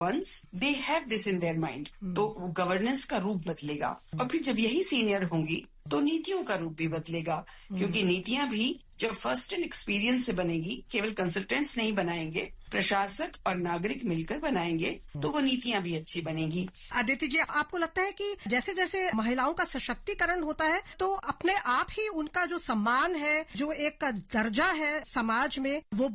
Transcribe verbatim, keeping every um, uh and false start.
Once they have this in their mind, तो governance का रूप बदलेगा। और फिर जब यही सीनियर होंगी तो नीतियों का रूप भी बदलेगा, क्योंकि नीतियां भी जब फर्स्ट एंड एक्सपीरियंस से बनेगी, केवल कंसल्टेंट्स नहीं बनाएंगे, प्रशासक और नागरिक मिलकर बनाएंगे, तो वो नीतियां भी अच्छी बनेगी। अदिति जी, आपको लगता है कि जैसे जैसे महिलाओं का सशक्तिकरण होता है तो अपने आप ही उनका जो सम्मान है, जो एक दर्जा है समाज में, वो